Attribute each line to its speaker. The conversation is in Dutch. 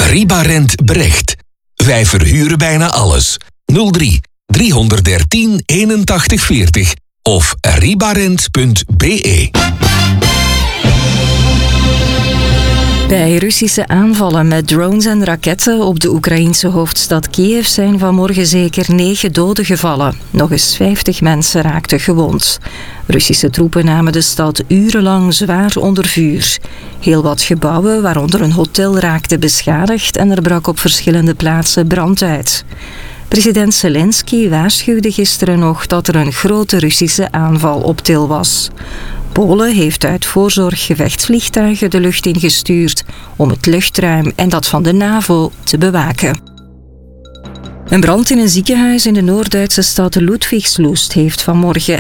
Speaker 1: Ribarent Brecht. Wij verhuren bijna alles. 03 313 81 40 of ribarent.be.
Speaker 2: Bij Russische aanvallen met drones en raketten op de Oekraïense hoofdstad Kiev zijn vanmorgen zeker 9 doden gevallen. Nog eens 50 mensen raakten gewond. Russische troepen namen de stad urenlang zwaar onder vuur. Heel wat gebouwen, waaronder een hotel, raakten beschadigd en er brak op verschillende plaatsen brand uit. President Zelensky waarschuwde gisteren nog dat er een grote Russische aanval op til was. Polen heeft uit voorzorg gevechtsvliegtuigen de lucht ingestuurd om het luchtruim en dat van de NAVO te bewaken. Een brand in een ziekenhuis in de Noord-Duitse stad Ludwigslust heeft vanmorgen